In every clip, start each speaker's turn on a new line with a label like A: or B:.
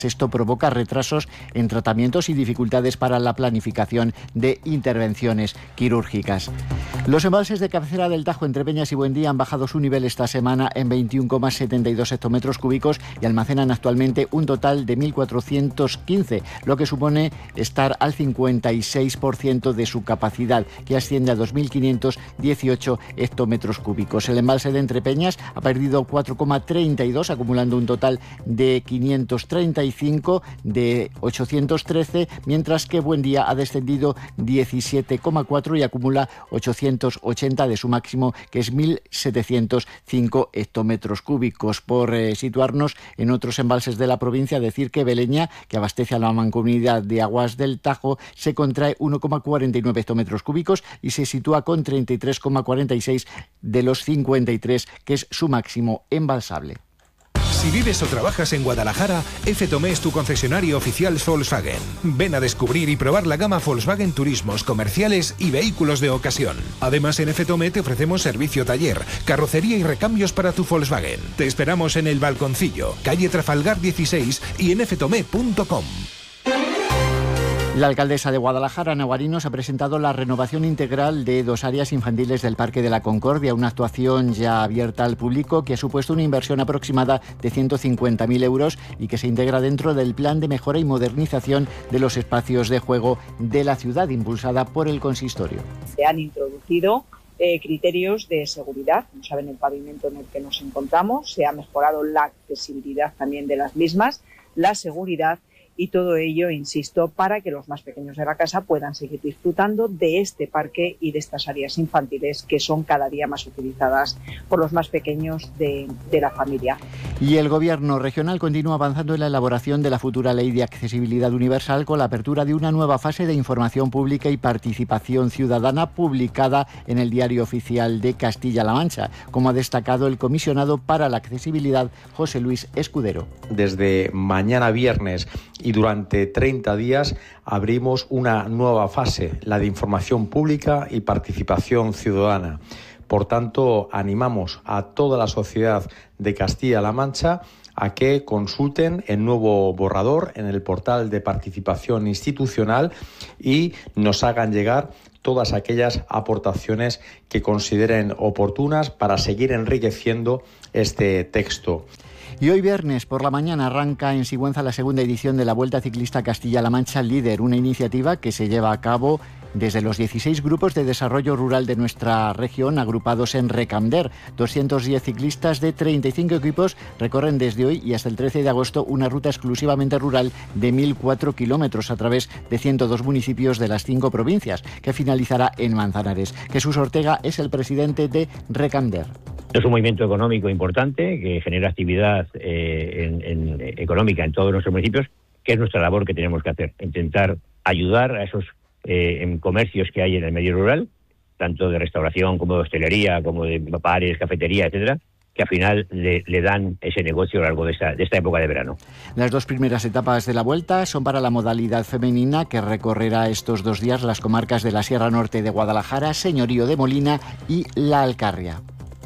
A: Esto provoca retrasos en tratamientos y dificultades para la planificación de intervenciones quirúrgicas. Los embalses de cabecera del Tajo entre Peñas y Buendía han bajado su nivel esta semana en 21,72 hectómetros cúbicos y almacenan actualmente un total de 1.415, lo que supone estar al 56% de su capacidad, que asciende a 2.518 hectómetros cúbicos. El embalse de Entrepeñas ha perdido 4,32, acumulando un total de 535 de 813, mientras que Buendía ha descendido 17,4 y acumula 880 de su máximo, que es 1.705 hectómetros cúbicos. Por situarnos en otros embalses de la provincia, decir que Beleña, que abastece a la Mancomunidad de Aguas del Tajo, se contrae 1,49 hectómetros cúbicos y se sitúa con 33,46 de los 53, que es su máximo embalsable.
B: Si vives o trabajas en Guadalajara, F-Tomé es tu concesionario oficial Volkswagen. Ven a descubrir y probar la gama Volkswagen Turismos, comerciales y vehículos de ocasión. Además, en F-Tomé te ofrecemos servicio taller, carrocería y recambios para tu Volkswagen. Te esperamos en El Balconcillo, calle Trafalgar 16 y en ftome.com.
A: La alcaldesa de Guadalajara, Ana Guarinos, ha presentado la renovación integral de 2 áreas infantiles del Parque de la Concordia, una actuación ya abierta al público que ha supuesto una inversión aproximada de 150.000 euros y que se integra dentro del plan de mejora y modernización de los espacios de juego de la ciudad, impulsada por el consistorio.
C: Se han introducido criterios de seguridad, como saben, el pavimento en el que nos encontramos, se ha mejorado la accesibilidad también de las mismas, la seguridad, y todo ello, insisto, para que los más pequeños de la casa puedan seguir disfrutando de este parque y de estas áreas infantiles que son cada día más utilizadas por los más pequeños de la familia.
A: Y el Gobierno regional continúa avanzando en la elaboración de la futura Ley de Accesibilidad Universal, con la apertura de una nueva fase de información pública y participación ciudadana publicada en el Diario Oficial de Castilla-La Mancha, como ha destacado el comisionado para la accesibilidad, José Luis Escudero.
D: Desde mañana viernes y durante 30 días abrimos una nueva fase, la de información pública y participación ciudadana. Por tanto, animamos a toda la sociedad de Castilla-La Mancha a que consulten el nuevo borrador en el portal de participación institucional y nos hagan llegar todas aquellas aportaciones que consideren oportunas para seguir enriqueciendo este texto.
A: Y hoy viernes por la mañana arranca en Sigüenza la segunda edición de la Vuelta Ciclista Castilla-La Mancha Líder, una iniciativa que se lleva a cabo desde los 16 grupos de desarrollo rural de nuestra región, agrupados en Recamder. 210 ciclistas de 35 equipos recorren desde hoy y hasta el 13 de agosto una ruta exclusivamente rural de 1.004 kilómetros a través de 102 municipios de las 5 provincias, que finalizará en Manzanares. Jesús Ortega es el presidente de Recamder.
E: Es un movimiento económico importante que genera actividad económica en todos nuestros municipios, que es nuestra labor que tenemos que hacer, intentar ayudar a esos comercios que hay en el medio rural, tanto de restauración como de hostelería, como de bares, cafetería, etcétera, que al final le dan ese negocio a lo largo de esta época de verano.
A: Las 2 primeras etapas de la vuelta son para la modalidad femenina, que recorrerá estos 2 días las comarcas de la Sierra Norte de Guadalajara, Señorío de Molina y La Alcarria.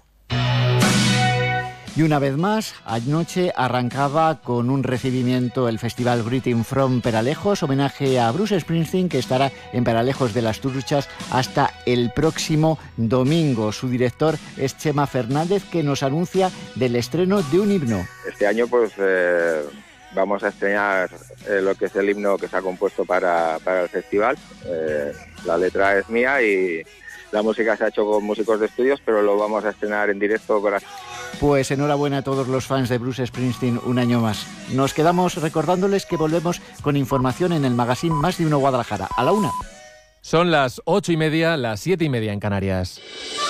A: Y una vez más, anoche arrancaba con un recibimiento el festival Greeting from Peralejos, homenaje a Bruce Springsteen, que estará en Peralejos de las Truchas hasta el próximo domingo. Su director es Chema Fernández, que nos anuncia del estreno de un himno.
F: Este año vamos a estrenar lo que es el himno que se ha compuesto para el festival. La letra es mía y la música se ha hecho con músicos de estudios, pero lo vamos a estrenar en directo.
A: Pues enhorabuena a todos los fans de Bruce Springsteen un año más. Nos quedamos recordándoles que volvemos con información en el magazine Más de Uno Guadalajara, a la 1.
G: Son las 8:30, las 7:30 en Canarias.